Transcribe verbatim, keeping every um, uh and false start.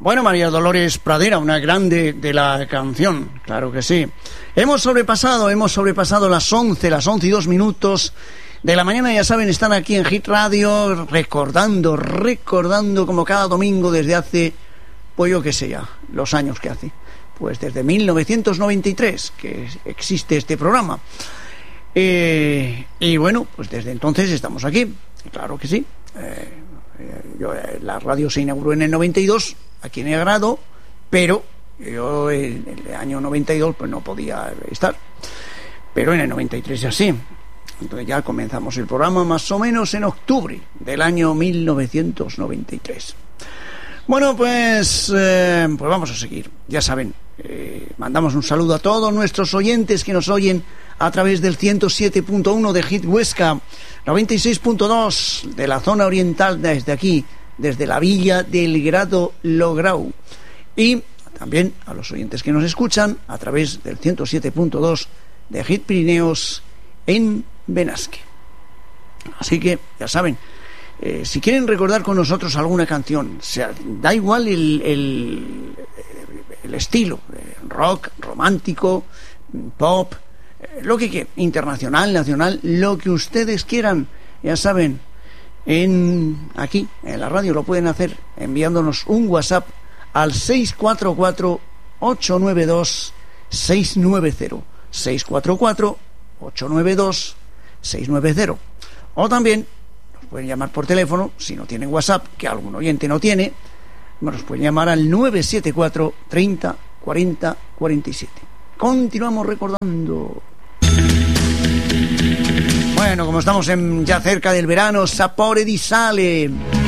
Bueno, María Dolores Pradera, una grande de la canción, claro que sí. Hemos sobrepasado, hemos sobrepasado las once, las once y dos minutos de la mañana, ya saben, están aquí en Hit Radio recordando, recordando como cada domingo desde hace, pues yo qué sé ya, los años que hace. Pues desde mil novecientos noventa y tres que existe este programa. Eh, y bueno, pues desde entonces estamos aquí, claro que sí. Eh, eh, yo, eh, la radio se inauguró en el noventa y dos, aquí en Agrado, pero yo en el año noventa y dos pues no podía estar, pero en el noventa y tres ya sí. Entonces ya comenzamos el programa más o menos en octubre del año mil novecientos noventa y tres. Bueno, pues, eh, pues vamos a seguir. Ya saben, eh, mandamos un saludo a todos nuestros oyentes que nos oyen a través del ciento siete punto uno de Hit Huesca, noventa y seis punto dos de la zona oriental desde aquí, desde la villa del Grado Lograu, y también a los oyentes que nos escuchan a través del ciento siete punto dos de Hit Pirineos en Benasque. Así que ya saben, eh, si quieren recordar con nosotros alguna canción, o sea, da igual el, el, el estilo, eh, rock, romántico, pop, eh, lo que quieran, internacional, nacional, lo que ustedes quieran, ya saben, en aquí en la radio lo pueden hacer enviándonos un WhatsApp al seis cuatro cuatro, ocho nueve dos, seis nueve cero, seis cuatro cuatro, ocho nueve dos, seis nueve cero, o también nos pueden llamar por teléfono si no tienen WhatsApp, que algún oyente no tiene. Nos pueden llamar al nueve siete cuatro, treinta, cuarenta, cuarenta y siete. Continuamos recordando. Bueno, como estamos en, ya cerca del verano, Sapore di Sale.